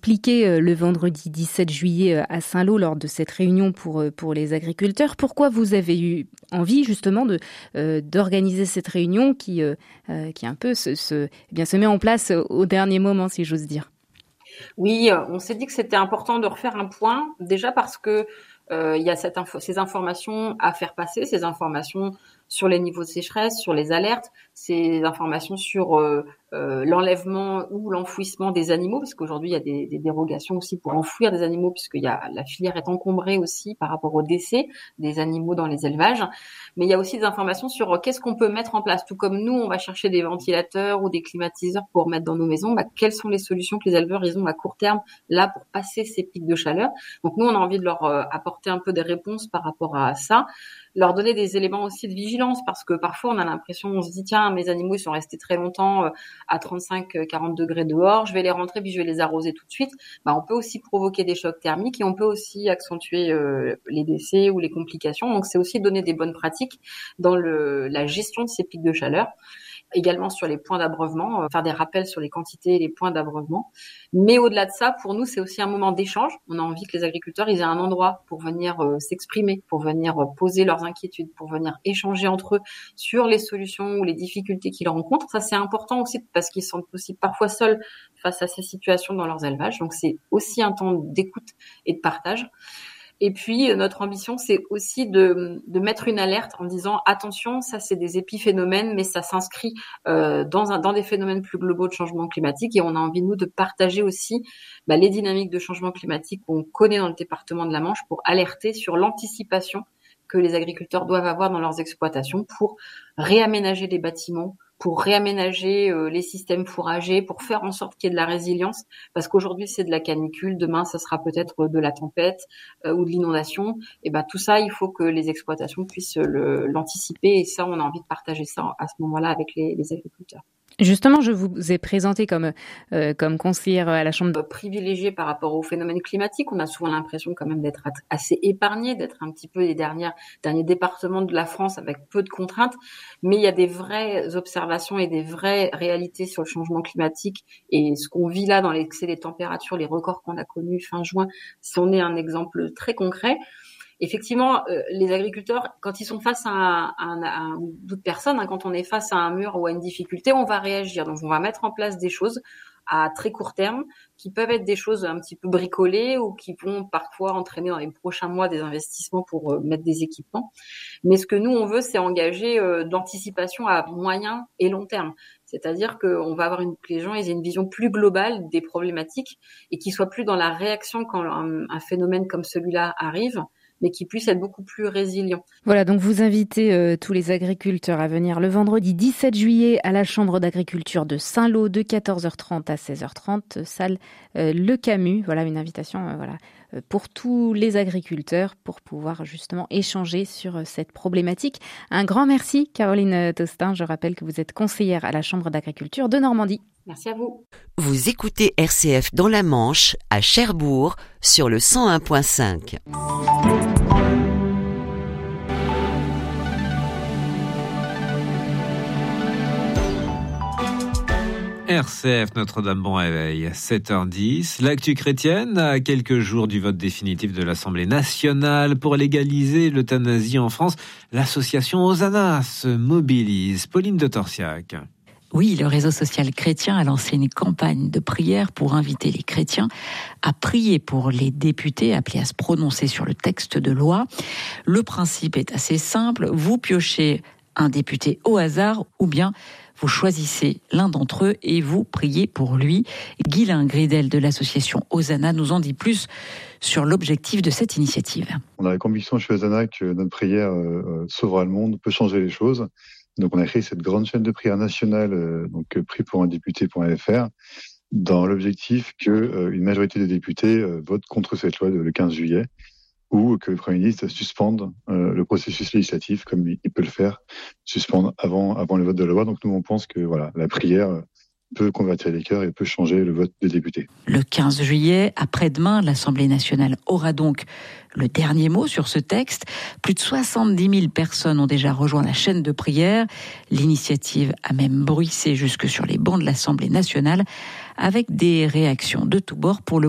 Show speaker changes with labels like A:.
A: expliqué le vendredi 17 juillet à Saint-Lô lors de cette réunion pour les agriculteurs. Pourquoi vous avez eu envie justement d'organiser cette réunion qui un peu se met en place au dernier moment, si j'ose dire?
B: Oui, on s'est dit que c'était important de refaire un point, déjà parce que il y a ces informations à faire passer, ces informations sur les niveaux de sécheresse, sur les alertes, ces informations sur l'enlèvement ou l'enfouissement des animaux, parce qu'aujourd'hui il y a des dérogations aussi pour enfouir des animaux, puisque la filière est encombrée aussi par rapport au décès des animaux dans les élevages. Mais il y a aussi des informations sur qu'est-ce qu'on peut mettre en place. Tout comme nous, on va chercher des ventilateurs ou des climatiseurs pour mettre dans nos maisons, quelles sont les solutions que les éleveurs ils ont à court terme là pour passer ces pics de chaleur. Donc nous, on a envie de leur apporter un peu des réponses par rapport à ça, leur donner des éléments aussi de vigilance, parce que parfois on a l'impression, on se dit tiens, mes animaux ils sont restés très longtemps à 35-40 degrés dehors, je vais les rentrer puis je vais les arroser tout de suite. On peut aussi provoquer des chocs thermiques et on peut aussi accentuer les décès ou les complications. Donc c'est aussi donner des bonnes pratiques dans la gestion de ces pics de chaleur. Également sur les points d'abreuvement, faire des rappels sur les quantités et les points d'abreuvement. Mais au-delà de ça, pour nous, c'est aussi un moment d'échange. On a envie que les agriculteurs ils aient un endroit pour venir s'exprimer, pour venir poser leurs inquiétudes, pour venir échanger entre eux sur les solutions ou les difficultés qu'ils rencontrent. Ça, c'est important aussi parce qu'ils sont aussi parfois seuls face à ces situations dans leurs élevages. Donc, c'est aussi un temps d'écoute et de partage. Et puis, notre ambition, c'est aussi de mettre une alerte en disant attention, ça c'est des épiphénomènes, mais ça s'inscrit dans des phénomènes plus globaux de changement climatique. Et on a envie, nous, de partager aussi les dynamiques de changement climatique qu'on connaît dans le département de la Manche pour alerter sur l'anticipation que les agriculteurs doivent avoir dans leurs exploitations pour réaménager les bâtiments, pour réaménager les systèmes fourragers, pour faire en sorte qu'il y ait de la résilience, parce qu'aujourd'hui c'est de la canicule, demain ça sera peut-être de la tempête ou de l'inondation. Et tout ça, il faut que les exploitations puissent l'anticiper, et ça, on a envie de partager ça à ce moment-là avec les agriculteurs.
A: Justement, je vous ai présenté comme conseillère à la Chambre.
B: Privilégiée par rapport aux phénomènes climatiques. On a souvent l'impression quand même d'être assez épargné, d'être un petit peu les derniers départements de la France avec peu de contraintes. Mais il y a des vraies observations et des vraies réalités sur le changement climatique. Et ce qu'on vit là dans l'excès des températures, les records qu'on a connus fin juin, c'en est un exemple très concret. Effectivement, les agriculteurs, quand ils sont face à un bout de personne, quand on est face à un mur ou à une difficulté, on va réagir. Donc, on va mettre en place des choses à très court terme qui peuvent être des choses un petit peu bricolées ou qui vont parfois entraîner dans les prochains mois des investissements pour mettre des équipements. Mais ce que nous, on veut, c'est engager d'anticipation à moyen et long terme. C'est-à-dire qu'on va avoir que les gens aient une vision plus globale des problématiques et qu'ils soient plus dans la réaction quand un phénomène comme celui-là arrive, mais qui puisse être beaucoup plus résilient.
A: Voilà, donc vous invitez tous les agriculteurs à venir le vendredi 17 juillet à la Chambre d'agriculture de Saint-Lô de 14h30 à 16h30, salle Le Camus. Voilà, une invitation pour tous les agriculteurs pour pouvoir justement échanger sur cette problématique. Un grand merci, Caroline Tostin. Je rappelle que vous êtes conseillère à la Chambre d'agriculture de Normandie.
B: Merci à vous.
C: Vous écoutez RCF dans la Manche, à Cherbourg, sur le 101.5.
D: RCF Notre-Dame bon réveil, 7h10. L'actu chrétienne, à quelques jours du vote définitif de l'Assemblée nationale pour légaliser l'euthanasie en France, l'association Hosanna se mobilise. Pauline de Torsiac.
E: Oui, le réseau social chrétien a lancé une campagne de prière pour inviter les chrétiens à prier pour les députés appelés à se prononcer sur le texte de loi. Le principe est assez simple, vous piochez un député au hasard ou bien vous choisissez l'un d'entre eux et vous priez pour lui. Guylain Gridel de l'association Hosanna nous en dit plus sur l'objectif de cette initiative.
F: On a la conviction chez Hosanna que notre prière sauvera le monde, peut changer les choses. Donc on a créé cette grande chaîne de prière nationale, Prie pour un député.fr, dans l'objectif qu'une majorité des députés votent contre cette loi le 15 juillet, ou que le Premier ministre suspende le processus législatif, comme il peut le faire, suspendre avant le vote de la loi. Donc nous on pense que la prière peut convertir les cœurs et peut changer le vote des députés.
E: Le 15 juillet, après-demain, l'Assemblée nationale aura donc le dernier mot sur ce texte. Plus de 70 000 personnes ont déjà rejoint la chaîne de prière. L'initiative a même bruissé jusque sur les bancs de l'Assemblée nationale avec des réactions de tous bords pour le